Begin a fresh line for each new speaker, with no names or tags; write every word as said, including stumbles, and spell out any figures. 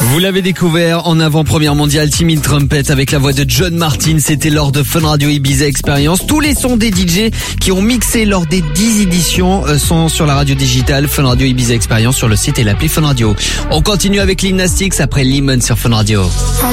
Vous l'avez découvert en avant-première mondiale, Timmy Trumpet avec la voix de John Martin. C'était lors de Fun Radio Ibiza Experience. Tous les sons des D J qui ont mixé lors des dix éditions sont sur la radio digitale Fun Radio Ibiza Experience sur le site et l'appli Fun Radio. On continue avec Gymnastics après Lemon sur Fun Radio.